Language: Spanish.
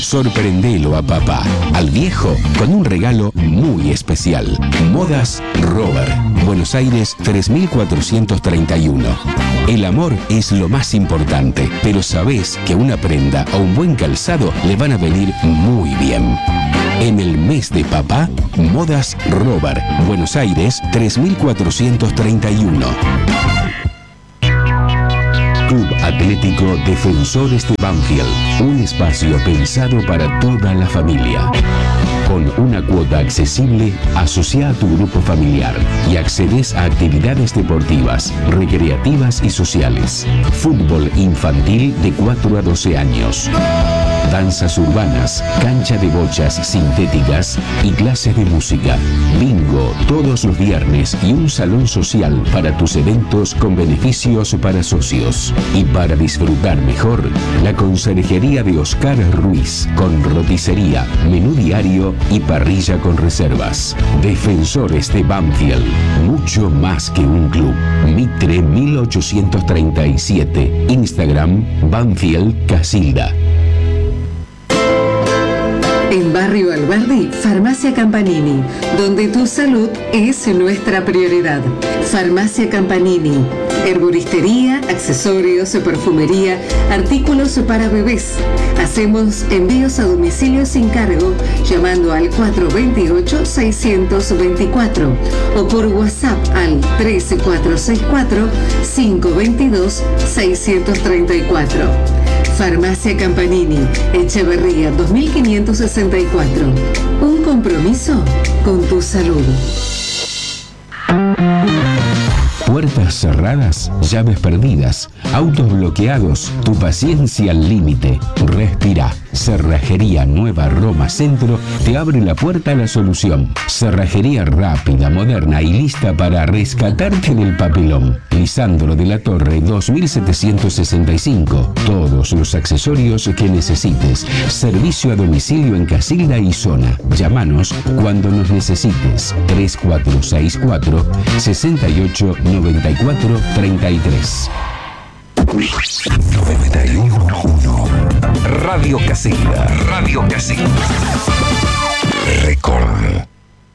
Sorprendelo a papá, al viejo, con un regalo muy especial. Modas Robert, Buenos Aires 3431. El amor es lo más importante, pero sabés que una prenda o un buen calzado le van a venir muy bien. En el mes de papá, Modas Robert, Buenos Aires 3431. Club Atlético Defensores de Banfield, un espacio pensado para toda la familia. Con una cuota accesible, asocia a tu grupo familiar y accedes a actividades deportivas, recreativas y sociales. Fútbol infantil de 4 a 12 años. Danzas urbanas, cancha de bochas sintéticas y clases de música. Bingo todos los viernes y un salón social para tus eventos con beneficios para socios. Y para disfrutar mejor, la conserjería de Oscar Ruiz, con roticería, menú diario y parrilla con reservas. Defensores de Banfield, mucho más que un club. Mitre 1837, Instagram Banfield Casilda. En Barrio Alberdi, Farmacia Campanini, donde tu salud es nuestra prioridad. Farmacia Campanini, herboristería, accesorios, perfumería, artículos para bebés. Hacemos envíos a domicilio sin cargo, llamando al 428-624 o por WhatsApp al 13464-522-634. Farmacia Campanini, Echeverría 2564. Un compromiso con tu salud. Puertas cerradas, llaves perdidas, autos bloqueados, tu paciencia al límite. Respira. Cerrajería Nueva Roma Centro te abre la puerta a la solución. Cerrajería rápida, moderna y lista para rescatarte del papelón. Lisandro de la Torre 2765. Todos los accesorios que necesites. Servicio a domicilio en Casilda y zona. Llámanos cuando nos necesites. 3464 68 94 33. 91.1 Radio Casilda. Radio Casilda. Record.